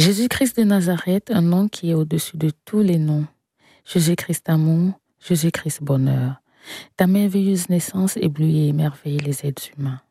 Jésus-Christ de Nazareth, un nom qui est au-dessus de tous les noms. Jésus-Christ amour, Jésus-Christ bonheur. Ta merveilleuse naissance éblouit et émerveille les êtres humains.